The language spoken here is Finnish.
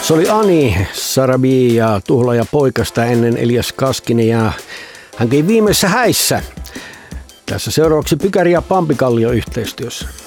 Se oli Ani Sarabi ja Tuhlaaja poikasta ennen Elias Kaskinen ja hän kävi viimeisessä häissä. Tässä seuraavaksi Pykäri ja Pampikallio yhteistyössä.